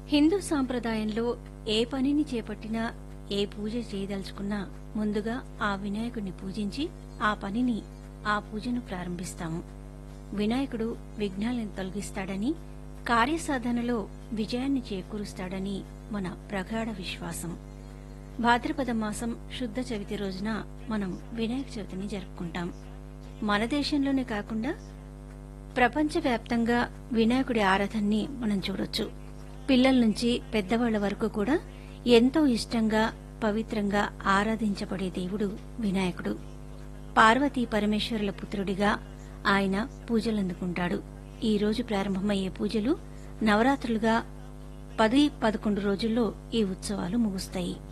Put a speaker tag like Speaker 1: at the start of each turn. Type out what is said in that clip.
Speaker 1: హిందూ సాంప్రదాయంలో ఏ పనిని చేపట్టినా, ఏ పూజ చేయదలుచుకున్నా ముందుగా ఆ వినాయకుడిని పూజించి ఆ పూజను ప్రారంభిస్తాము. వినాయకుడు విఘ్నాలను తొలగిస్తాడని, కార్యసాధనలో విజయాన్ని చేకూరుస్తాడని మన ప్రగాఢ విశ్వాసం. భాద్రపద మాసం శుద్ధ చవితి రోజున మనం వినాయక చవితిని జరుపుకుంటాం. మన దేశంలోనే కాకుండా ప్రపంచవ్యాప్తంగా వినాయకుడి ఆరాధనని మనం చూడొచ్చు. పిల్లల నుంచి పెద్దవాళ్ల వరకు కూడా ఎంతో ఇష్టంగా, పవిత్రంగా ఆరాధించబడే దేవుడు వినాయకుడు. పార్వతీ పరమేశ్వరుల పుత్రుడిగా ఆయన పూజలందుకుంటాడు. ఈ రోజు ప్రారంభమయ్యే పూజలు నవరాత్రులుగా 10-11 రోజుల్లో ఈ ఉత్సవాలు ముగుస్తాయి.